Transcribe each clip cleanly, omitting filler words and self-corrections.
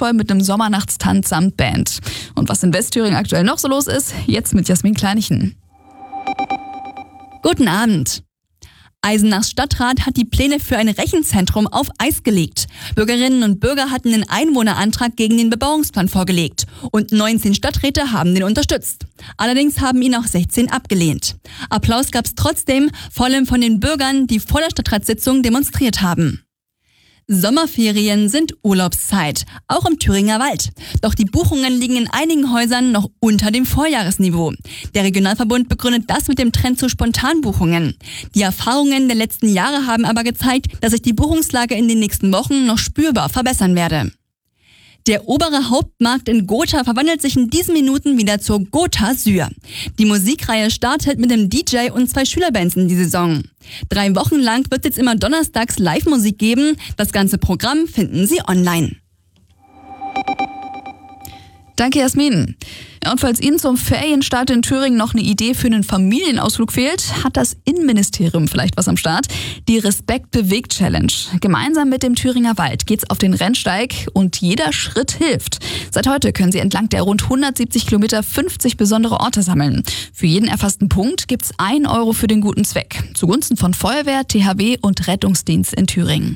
prunkvoll mit einem Sommernachtstanz samt Band. Und was in Westthüringen aktuell noch so los ist, jetzt mit Jasmin Kleinichen. Guten Abend. Eisenachs Stadtrat hat die Pläne für ein Rechenzentrum auf Eis gelegt. Bürgerinnen und Bürger hatten einen Einwohnerantrag gegen den Bebauungsplan vorgelegt und 19 Stadträte haben den unterstützt. Allerdings haben ihn auch 16 abgelehnt. Applaus gab es trotzdem, vor allem von den Bürgern, die vor der Stadtratssitzung demonstriert haben. Sommerferien sind Urlaubszeit, auch im Thüringer Wald. Doch die Buchungen liegen in einigen Häusern noch unter dem Vorjahresniveau. Der Regionalverbund begründet das mit dem Trend zu Spontanbuchungen. Die Erfahrungen der letzten Jahre haben aber gezeigt, dass sich die Buchungslage in den nächsten Wochen noch spürbar verbessern werde. Der obere Hauptmarkt in Gotha verwandelt sich in diesen Minuten wieder zur Gotha Syr. Die Musikreihe startet mit einem DJ und 2 Schülerbands in die Saison. 3 Wochen lang wird es jetzt immer donnerstags Live-Musik geben. Das ganze Programm finden Sie online. Danke, Jasmin. Und falls Ihnen zum Ferienstart in Thüringen noch eine Idee für einen Familienausflug fehlt, hat das Innenministerium vielleicht was am Start. Die Respekt-Bewegt-Challenge. Gemeinsam mit dem Thüringer Wald geht's auf den Rennsteig und jeder Schritt hilft. Seit heute können Sie entlang der rund 170 Kilometer 50 besondere Orte sammeln. Für jeden erfassten Punkt gibt's 1 Euro für den guten Zweck. Zugunsten von Feuerwehr, THW und Rettungsdienst in Thüringen.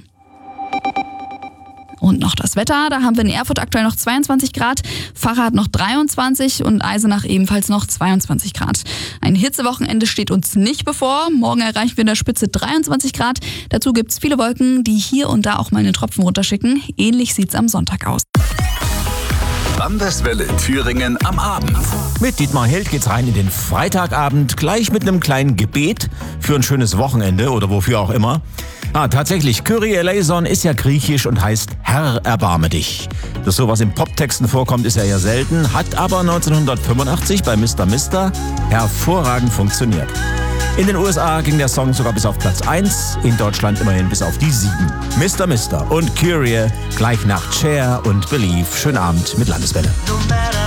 Und noch das Wetter, da haben wir in Erfurt aktuell noch 22 Grad, Vachert noch 23 und Eisenach ebenfalls noch 22 Grad. Ein Hitzewochenende steht uns nicht bevor. Morgen erreichen wir in der Spitze 23 Grad. Dazu gibt's viele Wolken, die hier und da auch mal einen Tropfen runterschicken. Ähnlich sieht's am Sonntag aus. Landeswelle Thüringen am Abend. Mit Dietmar Held geht's rein in den Freitagabend, gleich mit einem kleinen Gebet für ein schönes Wochenende oder wofür auch immer. Tatsächlich, Kyrie eleison ist ja griechisch und heißt Herr, erbarme dich. Dass sowas in Poptexten vorkommt, ist ja eher selten, hat aber 1985 bei Mr. Mister hervorragend funktioniert. In den USA ging der Song sogar bis auf Platz 1, in Deutschland immerhin bis auf die 7. Mr. Mister und Kyrie gleich nach Cher und Believe. Schönen Abend mit Landeswelle.